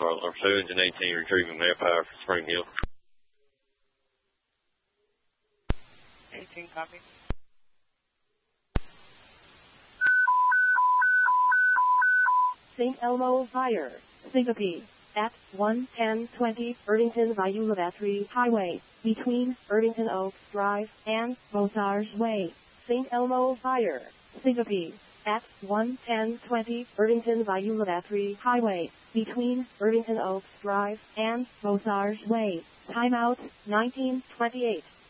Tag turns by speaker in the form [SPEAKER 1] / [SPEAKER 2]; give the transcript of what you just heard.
[SPEAKER 1] Charlotte number 2, engine 18, retrieving manpower for Spring Hill.
[SPEAKER 2] 18, copy.
[SPEAKER 3] St. Elmo Fire, Syncope, at 11020 Irvington Viola Battery Highway, between Irvington Oaks Drive and Bosarge Way. St. Elmo Fire, Syncope, at 11020 Irvington Viola Battery Highway, between Irvington Oaks Drive and Bosarge Way. Timeout 1928.